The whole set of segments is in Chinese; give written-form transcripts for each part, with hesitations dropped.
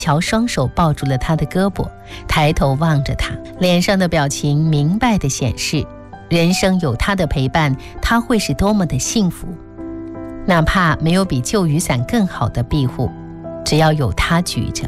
乔双手抱住了他的胳膊，抬头望着他，脸上的表情明白地显示，人生有他的陪伴，他会是多么的幸福。哪怕没有比救雨伞更好的庇护，只要有他举着。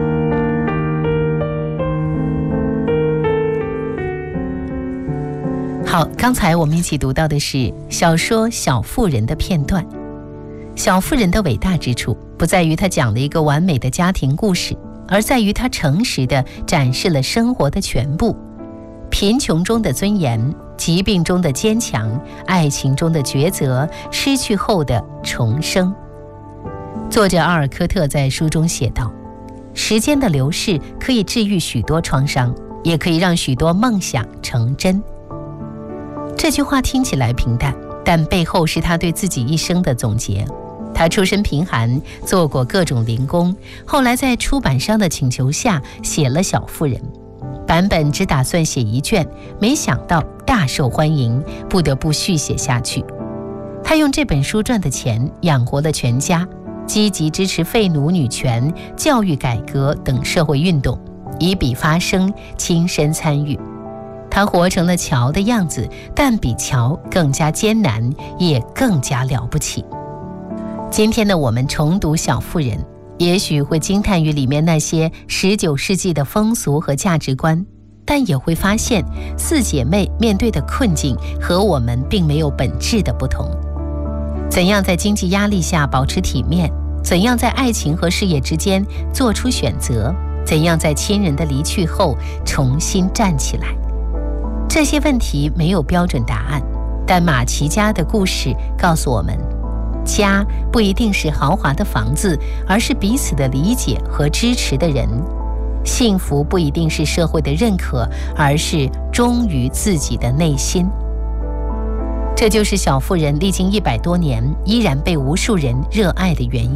好，刚才我们一起读到的是小说《小妇人》的片段。小妇人的伟大之处不在于她讲了一个完美的家庭故事，而在于她诚实地展示了生活的全部，贫穷中的尊严，疾病中的坚强，爱情中的抉择，失去后的重生。作者阿尔科特在书中写道，时间的流逝可以治愈许多创伤，也可以让许多梦想成真。这句话听起来平淡，但背后是他对自己一生的总结。他出身贫寒，做过各种零工，后来在出版商的请求下写了《小妇人》。版本只打算写一卷，没想到大受欢迎，不得不续写下去。他用这本书赚的钱养活了全家，积极支持废奴女权、教育改革等社会运动，以笔发声，亲身参与。他活成了乔的样子，但比乔更加艰难，也更加了不起。今天的我们重读《小妇人》，也许会惊叹于里面那些19世纪的风俗和价值观，但也会发现四姐妹面对的困境和我们并没有本质的不同。怎样在经济压力下保持体面？怎样在爱情和事业之间做出选择？怎样在亲人的离去后重新站起来？这些问题没有标准答案，但马奇家的故事告诉我们，家不一定是豪华的房子，而是彼此的理解和支持的人。幸福不一定是社会的认可，而是忠于自己的内心。这就是小妇人历经100多年依然被无数人热爱的原因。